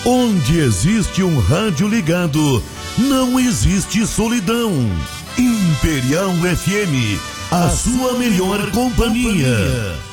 Onde existe um rádio ligado, não existe solidão. Imperial FM, a sua melhor companhia.